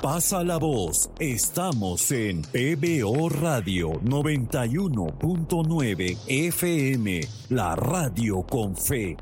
Pasa la voz. Estamos en PBO Radio 91.9 FM, la radio con fe.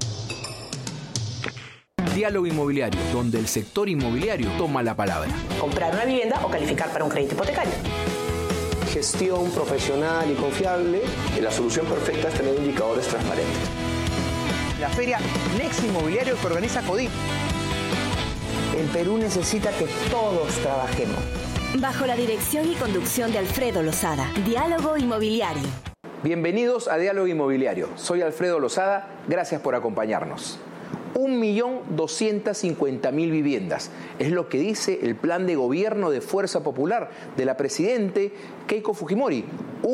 Diálogo Inmobiliario, donde el sector inmobiliario toma la palabra. Comprar una vivienda o calificar para un crédito hipotecario. Gestión profesional y confiable. La solución perfecta es tener indicadores transparentes. La feria Next Inmobiliario que organiza CODIP. El Perú necesita que todos trabajemos. Bajo la dirección y conducción de Alfredo Lozada. Diálogo Inmobiliario. Bienvenidos a Diálogo Inmobiliario. Soy Alfredo Lozada. Gracias por acompañarnos. 1.250.000 viviendas. Es lo que dice el plan de gobierno de Fuerza Popular de la presidente Keiko Fujimori.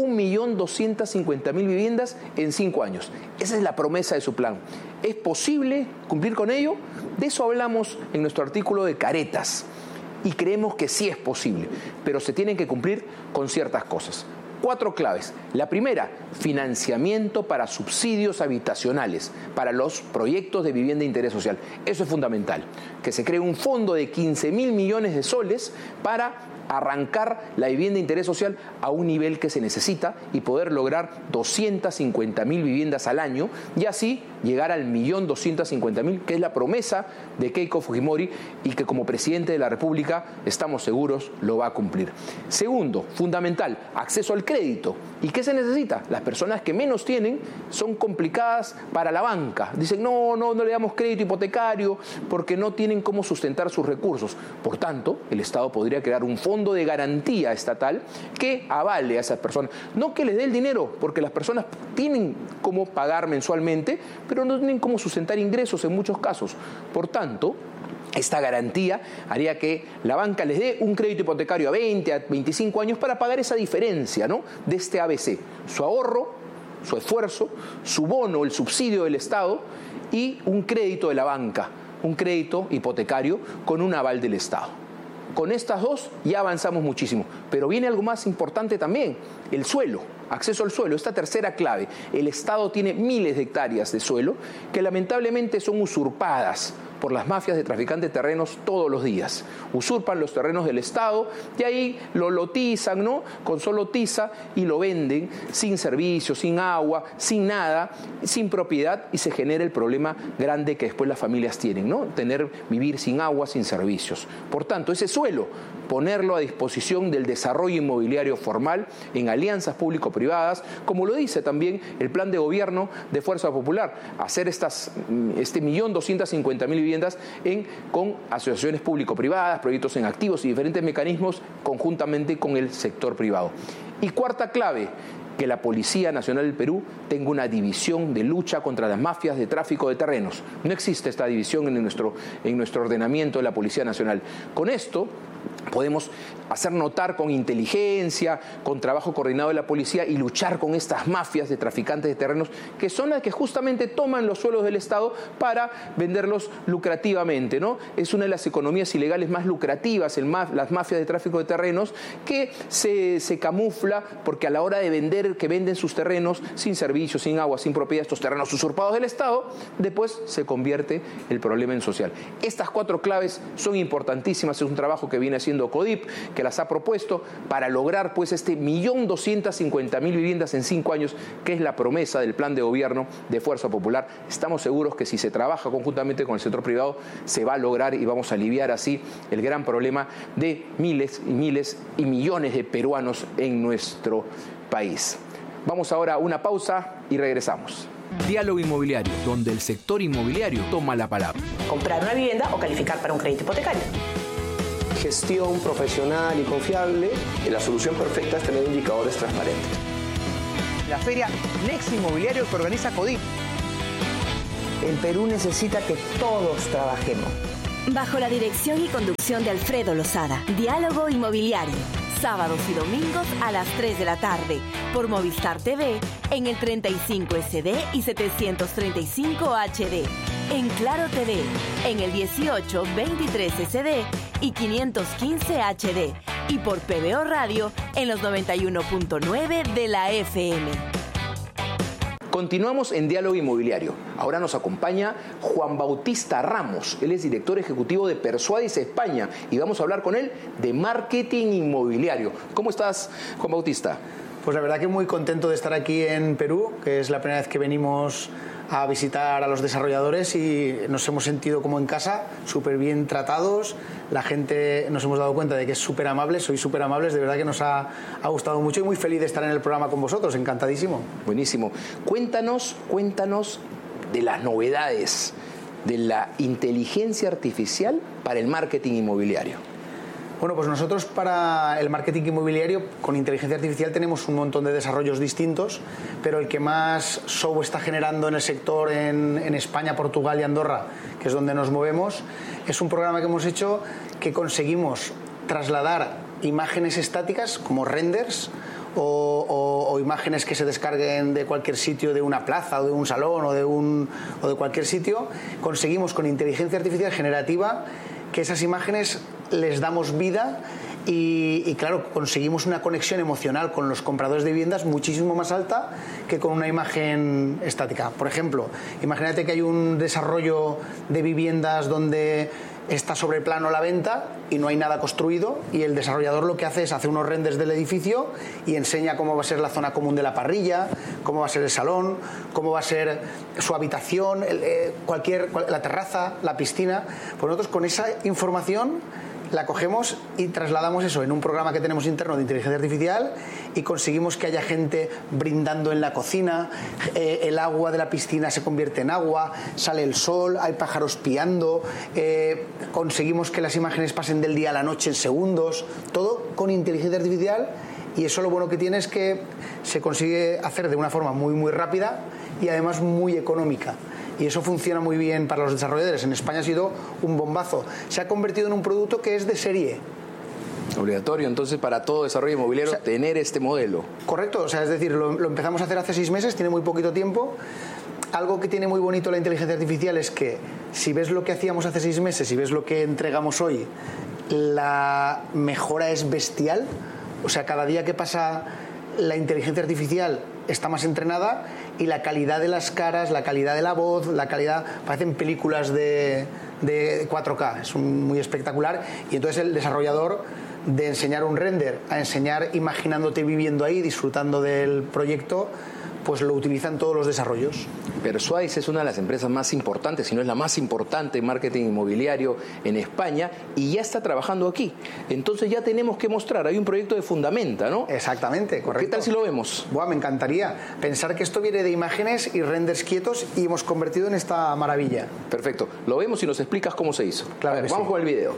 1.250.000 viviendas en 5 años. Esa es la promesa de su plan. ¿Es posible cumplir con ello? De eso hablamos en nuestro artículo de Caretas. Y creemos que sí es posible, pero se tienen que cumplir con ciertas cosas. 4 claves. La primera, financiamiento para subsidios habitacionales, para los proyectos de vivienda de interés social. Eso es fundamental. Que se cree un fondo de 15.000 millones de soles para arrancar la vivienda de interés social a un nivel que se necesita y poder lograr 250.000 viviendas al año y así llegar al 1.250.000, que es la promesa de Keiko Fujimori y que como presidente de la República estamos seguros lo va a cumplir. Segundo, fundamental, acceso al crédito. ¿Y qué se necesita? Las personas que menos tienen son complicadas para la banca. Dicen, no le damos crédito hipotecario porque no tienen cómo sustentar sus recursos. Por tanto, el Estado podría crear un fondo de garantía estatal que avale a esas personas. No que les dé el dinero, porque las personas tienen cómo pagar mensualmente, pero no tienen cómo sustentar ingresos en muchos casos. Por tanto, esta garantía haría que la banca les dé un crédito hipotecario a 20, a 25 años para pagar esa diferencia, ¿no?, de este ABC. Su ahorro, su esfuerzo, su bono, el subsidio del Estado y un crédito de la banca, un crédito hipotecario con un aval del Estado. Con estas dos ya avanzamos muchísimo, pero viene algo más importante también, el suelo, acceso al suelo, esta tercera clave. El Estado tiene miles de hectáreas de suelo que lamentablemente son usurpadas por las mafias de traficantes de terrenos todos los días. Usurpan los terrenos del Estado y ahí lo lotizan, ¿no?, con solo tiza y lo venden sin servicio, sin agua, sin nada, sin propiedad y se genera el problema grande que después las familias tienen, ¿no?, vivir sin agua, sin servicios. Por tanto, ese suelo, ponerlo a disposición del desarrollo inmobiliario formal en alianzas público-privadas, como lo dice también el plan de gobierno de Fuerza Popular, hacer este 1.250.000 viviendas con asociaciones público-privadas, proyectos en activos y diferentes mecanismos conjuntamente con el sector privado. Y cuarta clave, que la Policía Nacional del Perú tenga una división de lucha contra las mafias de tráfico de terrenos. No existe esta división en nuestro ordenamiento de la Policía Nacional. Con esto podemos hacer notar con inteligencia, con trabajo coordinado de la policía y luchar con estas mafias de traficantes de terrenos que son las que justamente toman los suelos del Estado para venderlos lucrativamente, ¿no? Es una de las economías ilegales más lucrativas, las mafias de tráfico de terrenos, que se camufla porque a la hora de vender, que venden sus terrenos sin servicios, sin agua, sin propiedad, estos terrenos usurpados del Estado, después se convierte el problema en social. Estas 4 claves son importantísimas, es un trabajo que viene haciendo CODIP, que las ha propuesto para lograr pues este 1.250.000 viviendas en 5 años, que es la promesa del plan de gobierno de Fuerza Popular. Estamos seguros que si se trabaja conjuntamente con el sector privado se va a lograr y vamos a aliviar así el gran problema de miles y miles y millones de peruanos en nuestro país. Vamos ahora a una pausa y regresamos. Diálogo Inmobiliario, donde el sector inmobiliario toma la palabra. Comprar una vivienda o calificar para un crédito hipotecario. Gestión profesional y confiable. La solución perfecta es tener indicadores transparentes. La feria Next Inmobiliario que organiza CODIP. El Perú necesita que todos trabajemos. Bajo la dirección y conducción de Alfredo Lozada. Diálogo Inmobiliario. Sábados y domingos a las 3 de la tarde. Por Movistar TV en el 35 SD y 735 HD. En Claro TV en el 1823 SD y 515 HD. Y por PBO Radio en los 91.9 de la FM. Continuamos en Diálogo Inmobiliario. Ahora nos acompaña Juan Bautista Ramos. Él es director ejecutivo de Persuadis España y vamos a hablar con él de marketing inmobiliario. ¿Cómo estás, Juan Bautista? Pues la verdad que muy contento de estar aquí en Perú, que es la primera vez que venimos a visitar a los desarrolladores y nos hemos sentido como en casa, súper bien tratados. La gente, nos hemos dado cuenta de que es súper amable, sois súper amables, de verdad que nos ha gustado mucho y muy feliz de estar en el programa con vosotros, encantadísimo. Buenísimo. Cuéntanos de las novedades de la inteligencia artificial para el marketing inmobiliario. Bueno, pues nosotros para el marketing inmobiliario con inteligencia artificial tenemos un montón de desarrollos distintos, pero el que más show está generando en el sector en España, Portugal y Andorra, que es donde nos movemos, es un programa que hemos hecho que conseguimos trasladar imágenes estáticas como renders o imágenes que se descarguen de cualquier sitio, de una plaza o de un salón o de cualquier sitio. Conseguimos con inteligencia artificial generativa que esas imágenes les damos vida y claro, conseguimos una conexión emocional con los compradores de viviendas muchísimo más alta que con una imagen estática. Por ejemplo, imagínate que hay un desarrollo de viviendas donde está sobre plano la venta y no hay nada construido y el desarrollador lo que hace es hacer unos renders del edificio y enseña cómo va a ser la zona común de la parrilla, cómo va a ser el salón, cómo va a ser su habitación, la terraza, la piscina. Pues nosotros con esa información la cogemos y trasladamos eso en un programa que tenemos interno de inteligencia artificial y conseguimos que haya gente brindando en la cocina, el agua de la piscina se convierte en agua, sale el sol, hay pájaros piando, conseguimos que las imágenes pasen del día a la noche en segundos, todo con inteligencia artificial. Y eso lo bueno que tiene es que se consigue hacer de una forma muy muy rápida y además muy económica. Y eso funciona muy bien para los desarrolladores. En España ha sido un bombazo. Se ha convertido en un producto que es de serie. Obligatorio, entonces, para todo desarrollo inmobiliario, tener este modelo. Correcto, es decir, lo empezamos a hacer hace 6 meses, tiene muy poquito tiempo. Algo que tiene muy bonito la inteligencia artificial es que si ves lo que hacíamos hace 6 meses y ves lo que entregamos hoy, la mejora es bestial. O sea, cada día que pasa la inteligencia artificial está más entrenada y la calidad de las caras, la calidad de la voz, parecen películas de 4K, es muy espectacular. Y entonces el desarrollador, de enseñar un render a enseñar imaginándote viviendo ahí, disfrutando del proyecto, pues lo utilizan todos los desarrollos. Persuadis es una de las empresas más importantes, si no es la más importante en marketing inmobiliario en España y ya está trabajando aquí. Entonces ya tenemos que mostrar, hay un proyecto de Fundamenta, ¿no? Exactamente, correcto. ¿Qué tal si lo vemos? Buah, me encantaría pensar que esto viene de imágenes y renders quietos y hemos convertido en esta maravilla. Perfecto, lo vemos y nos explicas cómo se hizo. Claro, a ver, vamos con el video.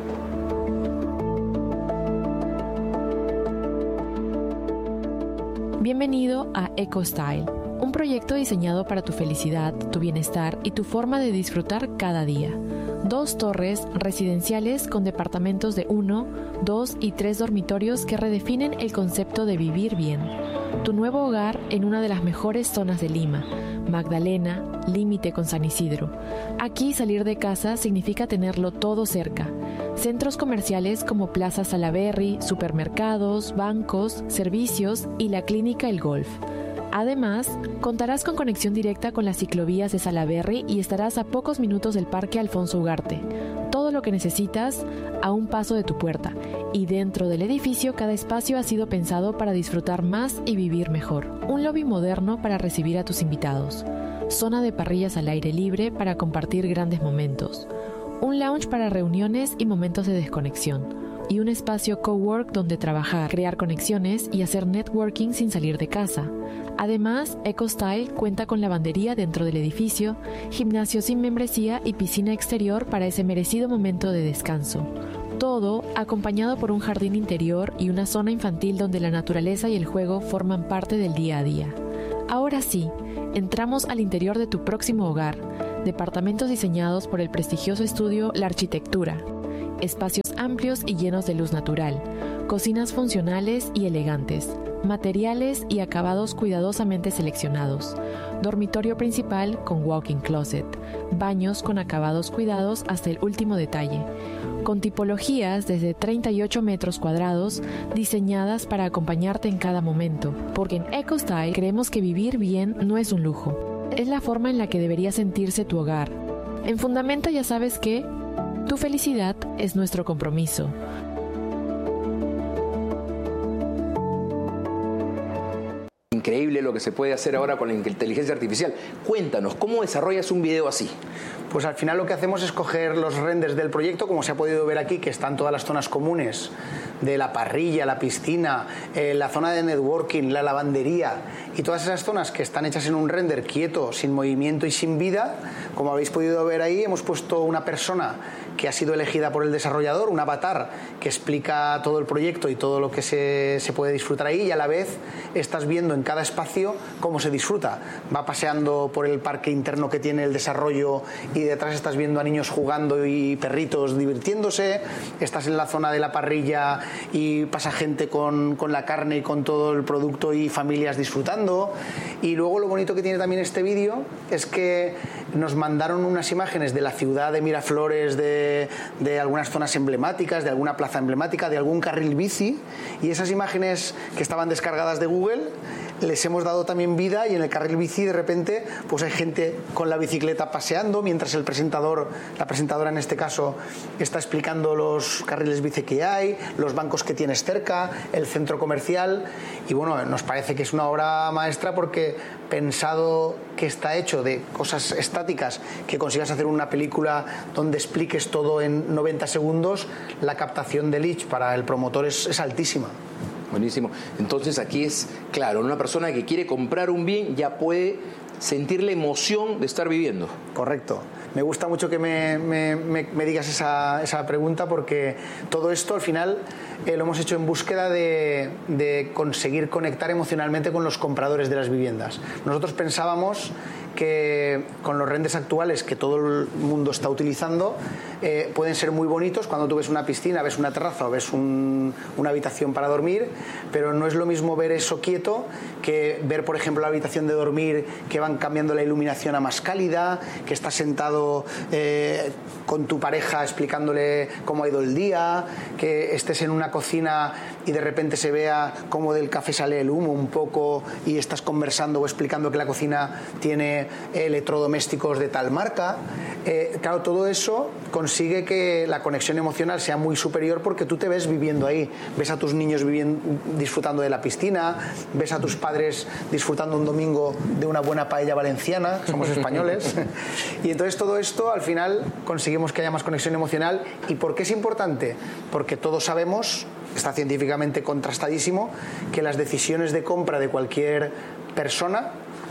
Bienvenido a EcoStyle, un proyecto diseñado para tu felicidad, tu bienestar y tu forma de disfrutar cada día. 2 torres residenciales con departamentos de 1, 2 y 3 dormitorios que redefinen el concepto de vivir bien. Tu nuevo hogar en una de las mejores zonas de Lima, Magdalena, límite con San Isidro. Aquí salir de casa significa tenerlo todo cerca. Centros comerciales como Plaza Salaberry, supermercados, bancos, servicios y la clínica El Golf. Además, contarás con conexión directa con las ciclovías de Salaberry y estarás a pocos minutos del Parque Alfonso Ugarte. Todo lo que necesitas a un paso de tu puerta. Y dentro del edificio, cada espacio ha sido pensado para disfrutar más y vivir mejor. Un lobby moderno para recibir a tus invitados. Zona de parrillas al aire libre para compartir grandes momentos. Un lounge para reuniones y momentos de desconexión. Y un espacio cowork donde trabajar, crear conexiones y hacer networking sin salir de casa. Además, EcoStyle cuenta con lavandería dentro del edificio, gimnasio sin membresía y piscina exterior para ese merecido momento de descanso. Todo acompañado por un jardín interior y una zona infantil donde la naturaleza y el juego forman parte del día a día. Ahora sí, entramos al interior de tu próximo hogar. Departamentos diseñados por el prestigioso estudio La Arquitectura. Espacios amplios y llenos de luz natural. Cocinas funcionales y elegantes. materiales y acabados cuidadosamente seleccionados, dormitorio principal con walk-in closet, baños con acabados cuidados hasta el último detalle, con tipologías desde 38 metros cuadrados diseñadas para acompañarte en cada momento, porque en EcoStyle creemos que vivir bien no es un lujo, es la forma en la que debería sentirse tu hogar. En Fundamenta ya sabes que tu felicidad es nuestro compromiso. Increíble lo que se puede hacer ahora con la inteligencia artificial. Cuéntanos, ¿cómo desarrollas un video así? Pues al final lo que hacemos es coger los renders del proyecto, como se ha podido ver aquí, que están todas las zonas comunes de la parrilla, la piscina, la zona de networking, la lavandería y todas esas zonas que están hechas en un render quieto, sin movimiento y sin vida. Como habéis podido ver ahí, hemos puesto una persona que ha sido elegida por el desarrollador, un avatar que explica todo el proyecto y todo lo que se puede disfrutar ahí, y a la vez estás viendo en cada espacio cómo se disfruta. Va paseando por el parque interno que tiene el desarrollo y detrás estás viendo a niños jugando y perritos divirtiéndose, estás en la zona de la parrilla y pasa gente con la carne y con todo el producto y familias disfrutando. Y luego lo bonito que tiene también este vídeo es que nos mandaron unas imágenes de la ciudad de Miraflores, de algunas zonas emblemáticas, de alguna plaza emblemática, de algún carril bici, y esas imágenes que estaban descargadas de Google les hemos dado también vida, y en el carril bici de repente pues hay gente con la bicicleta paseando mientras el presentador, la presentadora en este caso, está explicando los carriles bici que hay, los bancos que tienes cerca, el centro comercial. Y bueno, nos parece que es una obra maestra porque, pensado que está hecho de cosas estáticas, que consigas hacer una película donde expliques todo en 90 segundos, la captación de leads para el promotor es altísima. Buenísimo. Entonces aquí es claro, una persona que quiere comprar un bien ya puede sentir la emoción de estar viviendo. Correcto. Me gusta mucho que me digas esa pregunta, porque todo esto al final lo hemos hecho en búsqueda de conseguir conectar emocionalmente con los compradores de las viviendas. Nosotros pensábamos que con los renders actuales que todo el mundo está utilizando pueden ser muy bonitos cuando tú ves una piscina, ves una terraza o ves una habitación para dormir, pero no es lo mismo ver eso quieto que ver, por ejemplo, la habitación de dormir que van cambiando la iluminación a más cálida, que estás sentado con tu pareja explicándole cómo ha ido el día, que estés en una cocina y de repente se vea cómo del café sale el humo un poco y estás conversando o explicando que la cocina tiene electrodomésticos de tal marca. Claro, todo eso consigue que la conexión emocional sea muy superior porque tú te ves viviendo ahí, ves a tus niños disfrutando de la piscina, ves a tus padres disfrutando un domingo de una buena paella valenciana, somos españoles, y entonces todo esto al final conseguimos que haya más conexión emocional. ¿Y por qué es importante? Porque todos sabemos, está científicamente contrastadísimo, que las decisiones de compra de cualquier persona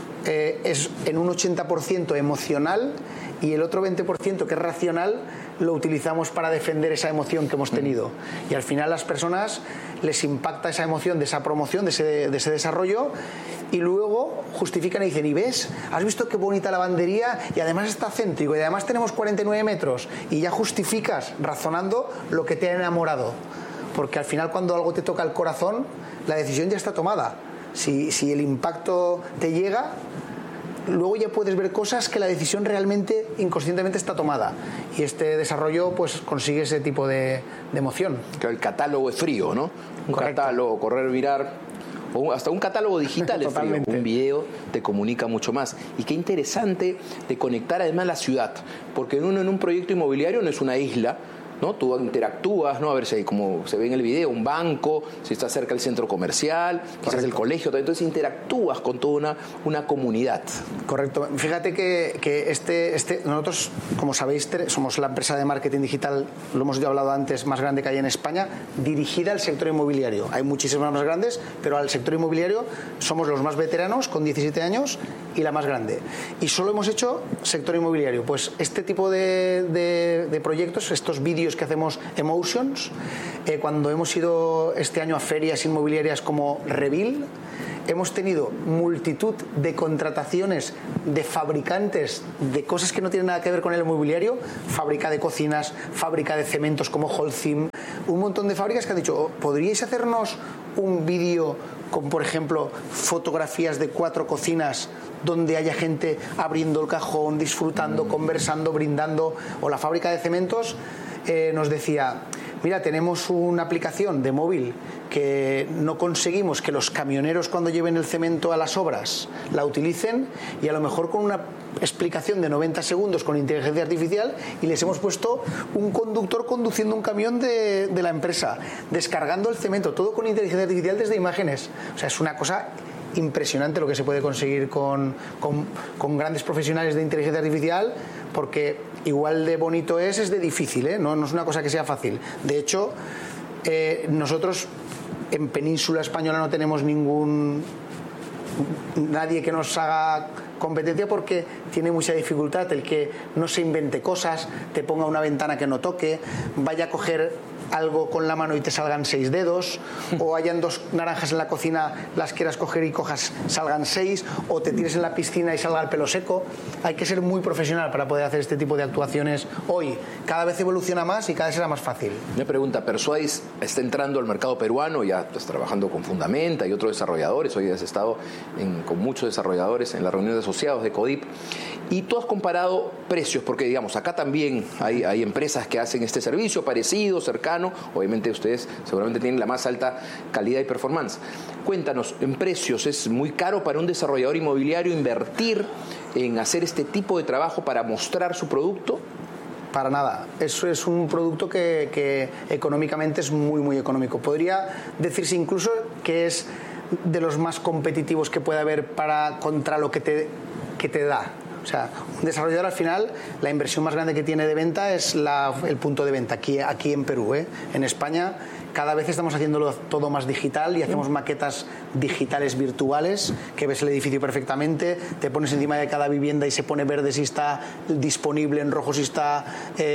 es en un 80% emocional, y el otro 20% que es racional lo utilizamos para defender esa emoción que hemos tenido. Y al final a las personas les impacta esa emoción de esa promoción, de ese desarrollo, y luego justifican y dicen: ¿y ves? ¿Has visto qué bonita lavandería? Y además está céntrico, y además tenemos 49 metros, y ya justificas razonando lo que te ha enamorado. Porque al final, cuando algo te toca el corazón, la decisión ya está tomada. Si el impacto te llega, luego ya puedes ver cosas que la decisión realmente inconscientemente está tomada, y este desarrollo pues consigue ese tipo de emoción. Claro, el catálogo es frío, ¿no? Un Correcto. Catálogo, correr, virar, o hasta un catálogo digital es frío. Un video te comunica mucho más. Y qué interesante de conectar además la ciudad, porque uno en un proyecto inmobiliario no es una isla, ¿no? Tú interactúas, ¿no? A ver si hay, como se ve en el video, un banco, si está cerca del centro comercial, quizás el colegio, entonces interactúas con toda una comunidad. Correcto. Fíjate que nosotros, como sabéis, somos la empresa de marketing digital, lo hemos ya hablado antes, más grande que hay en España, dirigida al sector inmobiliario. Hay muchísimas más grandes, pero al sector inmobiliario somos los más veteranos, con 17 años, y la más grande. Y solo hemos hecho sector inmobiliario. Pues este tipo de proyectos, estos vídeos que hacemos Emotions, cuando hemos ido este año a ferias inmobiliarias como Reveal, hemos tenido multitud de contrataciones de fabricantes de cosas que no tienen nada que ver con el mobiliario, fábrica de cocinas, fábrica de cementos como Holcim, un montón de fábricas que han dicho, ¿podríais hacernos un vídeo con, por ejemplo, fotografías de 4 cocinas donde haya gente abriendo el cajón, disfrutando, conversando, brindando? O la fábrica de cementos nos decía, mira, tenemos una aplicación de móvil que no conseguimos que los camioneros cuando lleven el cemento a las obras la utilicen, y a lo mejor con una explicación de 90 segundos con inteligencia artificial, y les hemos puesto un conductor conduciendo un camión de la empresa, descargando el cemento, todo con inteligencia artificial desde imágenes. O sea, es una cosa impresionante lo que se puede conseguir con grandes profesionales de inteligencia artificial, porque igual de bonito es de difícil, ¿eh? No es una cosa que sea fácil. De hecho, nosotros en Península Española no tenemos nadie que nos haga competencia, porque tiene mucha dificultad el que no se invente cosas, te ponga una ventana que no toque, vaya a coger algo con la mano y te salgan 6 dedos, o hayan 2 naranjas en la cocina, las quieras coger y cojas, salgan 6, o te tires en la piscina y salga el pelo seco. Hay que ser muy profesional para poder hacer este tipo de actuaciones hoy. Cada vez evoluciona más y cada vez será más fácil. Una pregunta, Persuadis está entrando al mercado peruano, ya estás trabajando con Fundamenta y otros desarrolladores, hoy has estado con muchos desarrolladores en la reunión de asociados de CODIP, y tú has comparado precios, porque digamos, acá también hay empresas que hacen este servicio parecido, cercano. Obviamente ustedes seguramente tienen la más alta calidad y performance. Cuéntanos, en precios, ¿es muy caro para un desarrollador inmobiliario invertir en hacer este tipo de trabajo para mostrar su producto? Para nada. Eso es un producto que económicamente es muy, muy económico. Podría decirse incluso que es de los más competitivos que puede haber contra lo que te da. O sea, un desarrollador al final, la inversión más grande que tiene de venta es el punto de venta, aquí en Perú. En España cada vez estamos haciéndolo todo más digital y hacemos maquetas digitales virtuales, que ves el edificio perfectamente, te pones encima de cada vivienda y se pone verde si está disponible, en rojo si está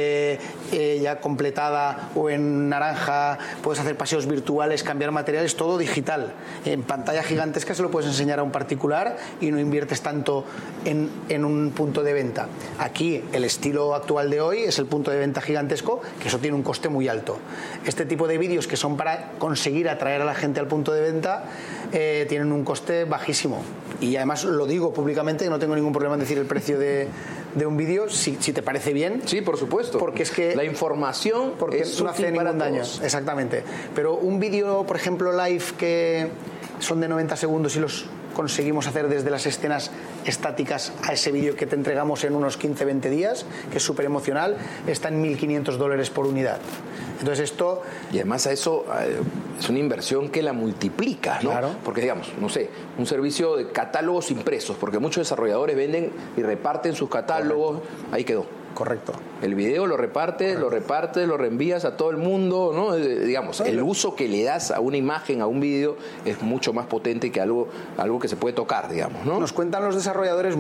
ya completada, o en naranja. Puedes hacer paseos virtuales, cambiar materiales, todo digital. En pantalla gigantesca se lo puedes enseñar a un particular y no inviertes tanto en un punto de venta. Aquí el estilo actual de hoy es el punto de venta gigantesco, que eso tiene un coste muy alto. Este tipo de vídeos que son para conseguir atraer a la gente al punto de venta tienen un coste bajísimo. Y además lo digo públicamente, que no tengo ningún problema en decir el precio de un vídeo, si te parece bien. Sí, por supuesto. Porque es que la información no hace ningún daño. Exactamente. Pero un vídeo, por ejemplo, live, que son de 90 segundos y los conseguimos hacer desde las escenas estáticas a ese vídeo que te entregamos en unos 15-20 días, que es súper emocional, está en $1.500 por unidad. Entonces esto... Y además a eso es una inversión que la multiplica, ¿no? Claro. Porque digamos, no sé, un servicio de catálogos impresos, porque muchos desarrolladores venden y reparten sus catálogos. Correcto. Ahí quedó. Correcto. El video lo repartes, lo reenvías a todo el mundo, ¿no? Digamos, el uso que le das a una imagen, a un video, es mucho más potente que algo que se puede tocar, digamos, ¿no? Nos cuentan los desarrolladores,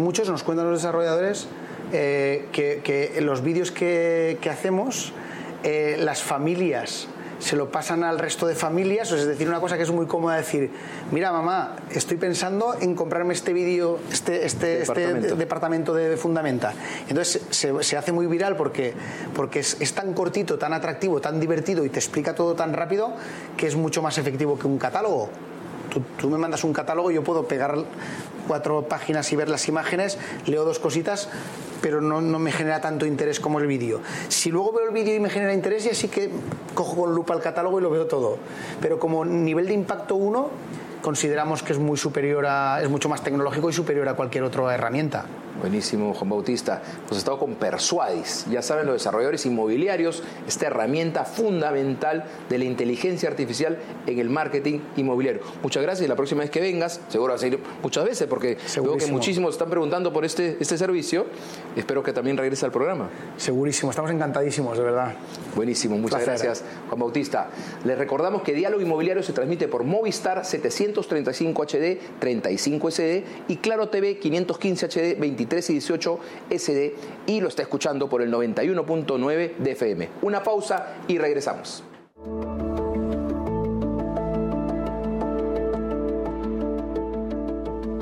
que en los vídeos que hacemos, las familias se lo pasan al resto de familias. Es decir, una cosa que es muy cómoda decir, mira mamá, estoy pensando en comprarme este vídeo, este departamento de Fundamenta. Entonces se hace muy viral porque es tan cortito, tan atractivo, tan divertido y te explica todo tan rápido, que es mucho más efectivo que un catálogo. Tú me mandas un catálogo y yo puedo pegar 4 páginas y ver las imágenes, leo 2 cositas, pero no me genera tanto interés como el vídeo. Si luego veo el vídeo y me genera interés, ya sí que cojo con lupa el catálogo y lo veo todo. Pero como nivel de impacto 1, consideramos que es mucho más tecnológico y superior a cualquier otra herramienta. Buenísimo, Juan Bautista. Hemos estado con Persuadis. Ya saben, los desarrolladores inmobiliarios, esta herramienta fundamental de la inteligencia artificial en el marketing inmobiliario. Muchas gracias. La próxima vez que vengas, seguro vas a ir muchas veces, porque veo que muchísimos están preguntando por este servicio. Espero que también regrese al programa. Segurísimo. Estamos encantadísimos, de verdad. Buenísimo. Muchas gracias, Juan Bautista. Les recordamos que Diálogo Inmobiliario se transmite por Movistar 735 HD, 35 SD y Claro TV 515 HD, 23 y 18 SD, y lo está escuchando por el 91.9 de FM. Una pausa y regresamos.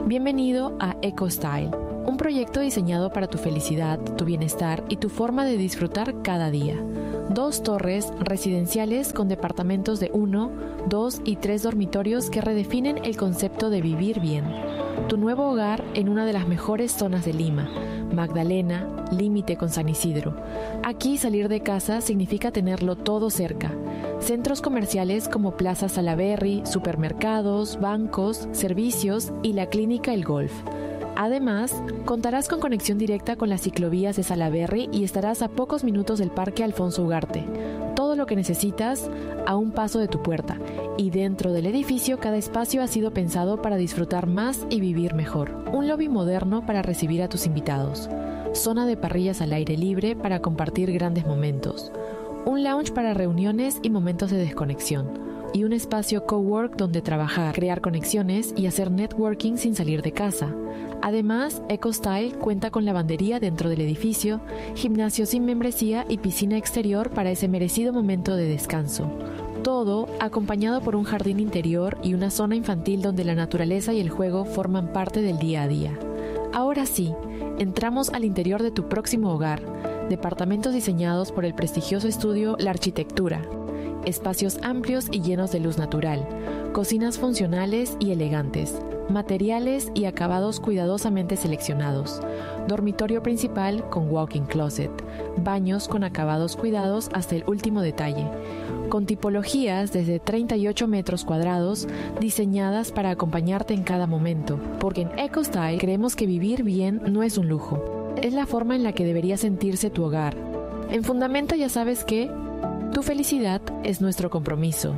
Bienvenido a EcoStyle, un proyecto diseñado para tu felicidad, tu bienestar y tu forma de disfrutar cada día. 2 torres residenciales con departamentos de 1, 2 y 3 dormitorios que redefinen el concepto de vivir bien. Tu nuevo hogar en una de las mejores zonas de Lima, Magdalena, límite con San Isidro. Aquí salir de casa significa tenerlo todo cerca. Centros comerciales como Plaza Salaberry, supermercados, bancos, servicios y la clínica El Golf. Además, contarás con conexión directa con las ciclovías de Salaberry y estarás a pocos minutos del Parque Alfonso Ugarte. Todo lo que necesitas a un paso de tu puerta. Y dentro del edificio, cada espacio ha sido pensado para disfrutar más y vivir mejor. Un lobby moderno para recibir a tus invitados. Zona de parrillas al aire libre para compartir grandes momentos. Un lounge para reuniones y momentos de desconexión. Y un espacio cowork donde trabajar, crear conexiones y hacer networking sin salir de casa. Además, EcoStyle cuenta con lavandería dentro del edificio, gimnasio sin membresía y piscina exterior para ese merecido momento de descanso. Todo acompañado por un jardín interior y una zona infantil donde la naturaleza y el juego forman parte del día a día. Ahora sí, entramos al interior de tu próximo hogar. Departamentos diseñados por el prestigioso estudio La Arquitectura. Espacios amplios y llenos de luz natural. Cocinas funcionales y elegantes. Materiales y acabados cuidadosamente seleccionados. Dormitorio principal con walk-in closet. Baños con acabados cuidados hasta el último detalle. Con tipologías desde 38 metros cuadrados diseñadas para acompañarte en cada momento. Porque en EcoStyle creemos que vivir bien no es un lujo. Es la forma en la que debería sentirse tu hogar. En Fundamenta ya sabes que tu felicidad es nuestro compromiso.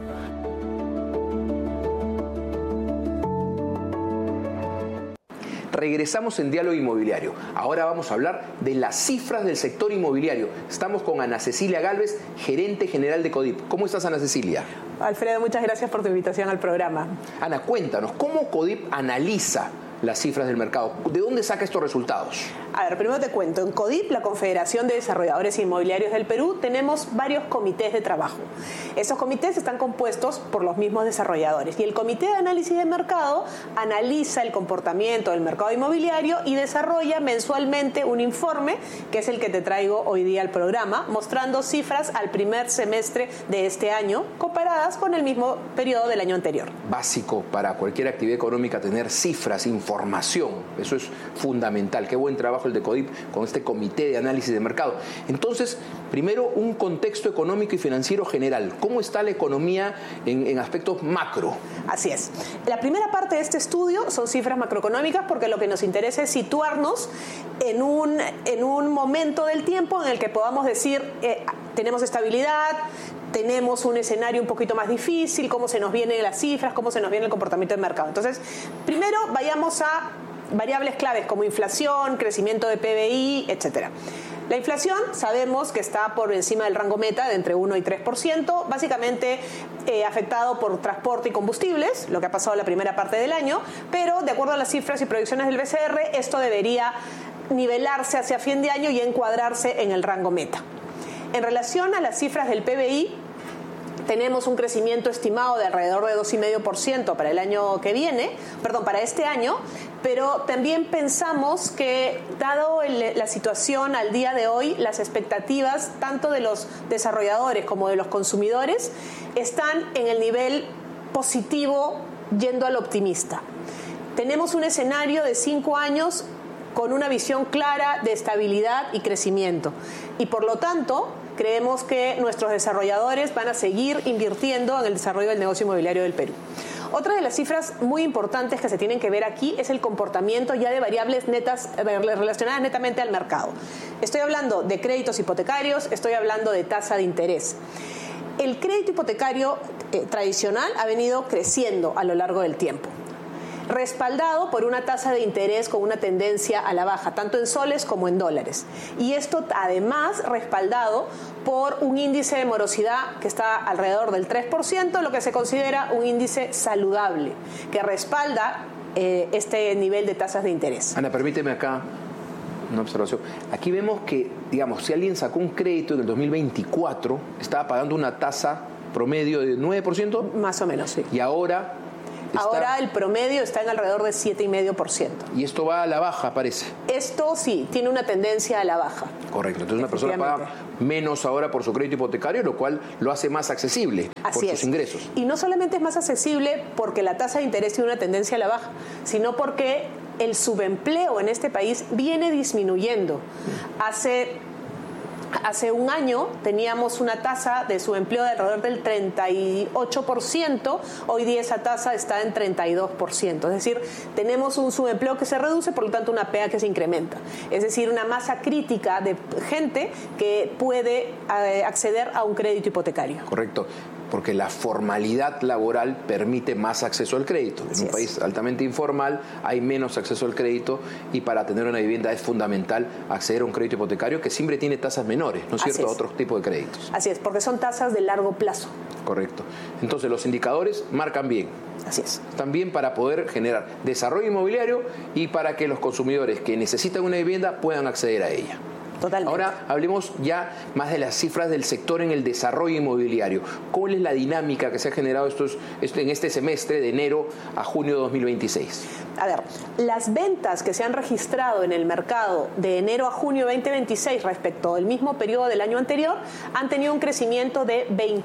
Regresamos en Diálogo Inmobiliario. Ahora vamos a hablar de las cifras del sector inmobiliario. Estamos con Ana Cecilia Gálvez, gerente general de CODIP. ¿Cómo estás, Ana Cecilia? Alfredo, muchas gracias por tu invitación al programa. Ana, cuéntanos, ¿cómo CODIP analiza las cifras del mercado? ¿De dónde saca estos resultados? A ver, primero te cuento. En CODIP, la Confederación de Desarrolladores Inmobiliarios del Perú, tenemos varios comités de trabajo. Esos comités están compuestos por los mismos desarrolladores. Y el Comité de Análisis de Mercado analiza el comportamiento del mercado inmobiliario y desarrolla mensualmente un informe, que es el que te traigo hoy día al programa, mostrando cifras al primer semestre de este año, comparadas con el mismo periodo del año anterior. Básico para cualquier actividad económica tener cifras, información. Eso es fundamental. Qué buen trabajo el de CODIP con este comité de análisis de mercado. Entonces, primero, un contexto económico y financiero general. ¿Cómo está la economía en aspectos macro? Así es. La primera parte de este estudio son cifras macroeconómicas, porque lo que nos interesa es situarnos en un momento del tiempo en el que podamos decir tenemos estabilidad, tenemos un escenario un poquito más difícil, cómo se nos vienen las cifras, cómo se nos viene el comportamiento del mercado. Entonces, primero vayamos a variables claves como inflación, crecimiento de PBI, etcétera. La inflación sabemos que está por encima del rango meta de entre 1 y 3%, básicamente afectado por transporte y combustibles, lo que ha pasado en la primera parte del año, pero de acuerdo a las cifras y proyecciones del BCR, esto debería nivelarse hacia fin de año y encuadrarse en el rango meta. En relación a las cifras del PBI, tenemos un crecimiento estimado de alrededor de 2,5% para el año que viene, para este año, pero también pensamos que, dado la situación al día de hoy, las expectativas tanto de los desarrolladores como de los consumidores están en el nivel positivo yendo al optimista. Tenemos un escenario de 5 años con una visión clara de estabilidad y crecimiento. Y por lo tanto, creemos que nuestros desarrolladores van a seguir invirtiendo en el desarrollo del negocio inmobiliario del Perú. Otra de las cifras muy importantes que se tienen que ver aquí es el comportamiento ya de variables netas relacionadas netamente al mercado. Estoy hablando de créditos hipotecarios, estoy hablando de tasa de interés. El crédito hipotecario tradicional ha venido creciendo a lo largo del tiempo, respaldado por una tasa de interés con una tendencia a la baja, tanto en soles como en dólares. Y esto además respaldado por un índice de morosidad que está alrededor del 3%, lo que se considera un índice saludable, que respalda este nivel de tasas de interés. Ana, permíteme acá una observación. Aquí vemos que, digamos, si alguien sacó un crédito en el 2024, estaba pagando una tasa promedio de 9%. Más o menos, sí. Y ahora Ahora el promedio está en alrededor de 7,5%. Y esto va a la baja, parece. Esto sí, tiene una tendencia a la baja. Correcto. Entonces una persona paga menos ahora por su crédito hipotecario, lo cual lo hace más accesible por sus ingresos. Y no solamente es más accesible porque la tasa de interés tiene una tendencia a la baja, sino porque el subempleo en este país viene disminuyendo. Hace un año teníamos una tasa de subempleo de alrededor del 38%, hoy día esa tasa está en 32%. Es decir, tenemos un subempleo que se reduce, por lo tanto una PEA que se incrementa. Es decir, una masa crítica de gente que puede acceder a un crédito hipotecario. Correcto. Porque la formalidad laboral permite más acceso al crédito. En un país altamente informal hay menos acceso al crédito y para tener una vivienda es fundamental acceder a un crédito hipotecario que siempre tiene tasas menores, ¿no es cierto?, a otros tipos de créditos. Así es, porque son tasas de largo plazo. Correcto. Entonces los indicadores marcan bien. Así es. También para poder generar desarrollo inmobiliario y para que los consumidores que necesitan una vivienda puedan acceder a ella. Totalmente. Ahora hablemos ya más de las cifras del sector en el desarrollo inmobiliario. ¿Cuál es la dinámica que se ha generado en este semestre de enero a junio de 2026? A ver, las ventas que se han registrado en el mercado de enero a junio de 2026 respecto al mismo periodo del año anterior han tenido un crecimiento de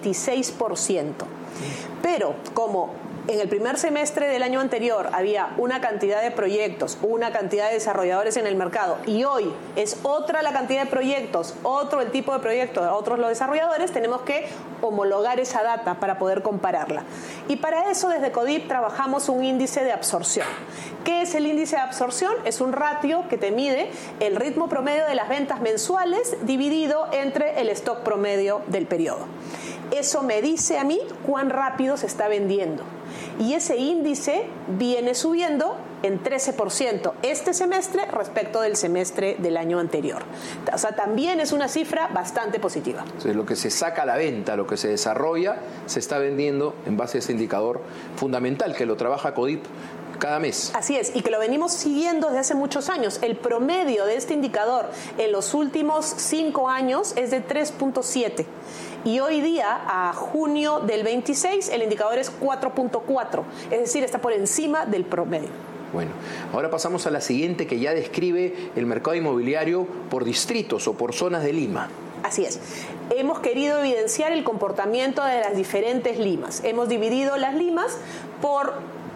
26%. Pero como en el primer semestre del año anterior había una cantidad de proyectos, una cantidad de desarrolladores en el mercado y hoy es otra la cantidad de proyectos, otro el tipo de proyectos, otros los desarrolladores, tenemos que homologar esa data para poder compararla. Y para eso desde CODIP trabajamos un índice de absorción. ¿Qué es el índice de absorción? Es un ratio que te mide el ritmo promedio de las ventas mensuales dividido entre el stock promedio del periodo. Eso me dice a mí cuán rápido se está vendiendo. Y ese índice viene subiendo en 13% este semestre respecto del semestre del año anterior. O sea, también es una cifra bastante positiva. Entonces, lo que se saca a la venta, lo que se desarrolla, se está vendiendo en base a ese indicador fundamental que lo trabaja CODIP cada mes. Así es, y que lo venimos siguiendo desde hace muchos años. El promedio de este indicador en los últimos 5 años es de 3.7. Y hoy día, a junio del 26, el indicador es 4.4. Es decir, está por encima del promedio. Bueno, ahora pasamos a la siguiente que ya describe el mercado inmobiliario por distritos o por zonas de Lima. Así es. Hemos querido evidenciar el comportamiento de las diferentes limas. Hemos dividido las limas por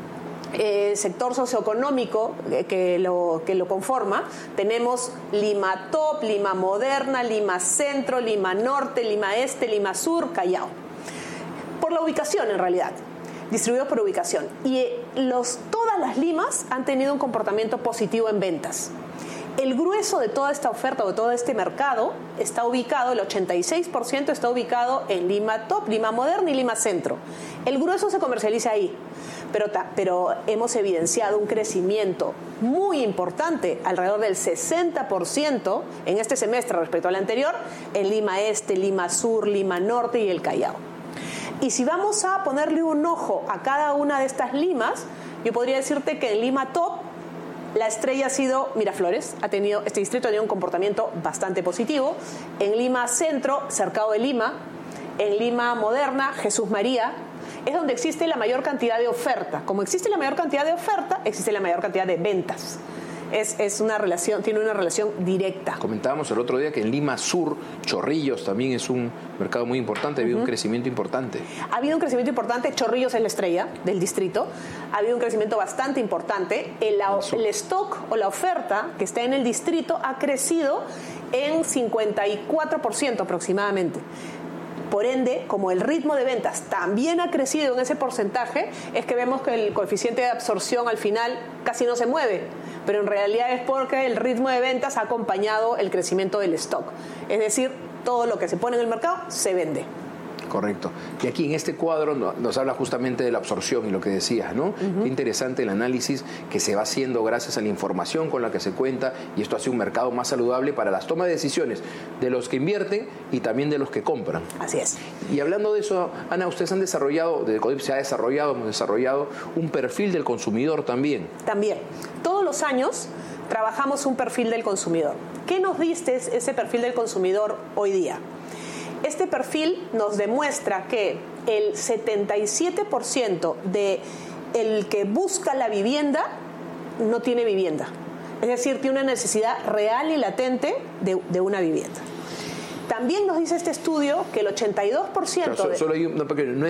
sector socioeconómico que lo conforma. Tenemos Lima Top, Lima Moderna, Lima Centro, Lima Norte, Lima Este, Lima Sur, Callao. Por la ubicación, en realidad, distribuidos por ubicación. Y todas las limas han tenido un comportamiento positivo en ventas. El grueso de toda esta oferta o de todo este mercado está ubicado, el 86% está ubicado en Lima Top, Lima Moderna y Lima Centro. El grueso se comercializa ahí, pero hemos evidenciado un crecimiento muy importante, alrededor del 60% en este semestre respecto al anterior, en Lima Este, Lima Sur, Lima Norte y el Callao. Y si vamos a ponerle un ojo a cada una de estas limas, yo podría decirte que en Lima Top la estrella ha sido Miraflores, este distrito ha tenido un comportamiento bastante positivo. En Lima Centro, Cercado de Lima, en Lima Moderna, Jesús María, es donde existe la mayor cantidad de oferta. Como existe la mayor cantidad de oferta, existe la mayor cantidad de ventas. Es una relación, tiene una relación directa. Comentábamos el otro día que en Lima Sur, Chorrillos también es un mercado muy importante, ha habido un crecimiento importante. Ha habido un crecimiento importante, Chorrillos es la estrella del distrito, ha habido un crecimiento bastante importante. El stock o la oferta que está en el distrito ha crecido en 54% aproximadamente. Por ende, como el ritmo de ventas también ha crecido en ese porcentaje, es que vemos que el coeficiente de absorción al final casi no se mueve, pero en realidad es porque el ritmo de ventas ha acompañado el crecimiento del stock. Es decir, todo lo que se pone en el mercado se vende. Correcto. Y aquí en este cuadro nos habla justamente de la absorción y lo que decías, ¿no? Qué interesante el análisis que se va haciendo gracias a la información con la que se cuenta, y esto hace un mercado más saludable para las tomas de decisiones de los que invierten y también de los que compran. Así es. Y hablando de eso, Ana, ustedes han desarrollado, desde CODIP hemos desarrollado un perfil del consumidor también. También. Todos los años trabajamos un perfil del consumidor. ¿Qué nos diste ese perfil del consumidor hoy día? Este perfil nos demuestra que el 77% de el que busca la vivienda no tiene vivienda. Es decir, tiene una necesidad real y latente de una vivienda. También nos dice este estudio que el 82% solo hay no